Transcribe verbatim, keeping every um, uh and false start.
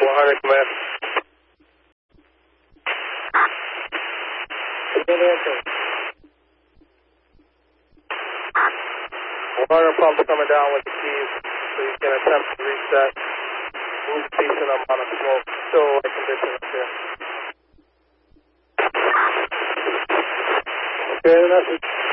one hundred, command. Good answer. one hundred pumps coming down with the keys, so you can attempt to reset. Move decent amount of smoke. Still light condition up here. Okay, the message.